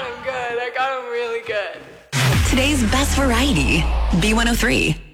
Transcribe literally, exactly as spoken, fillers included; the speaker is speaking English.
got him good. I got him really good. Today's best variety, B one oh three.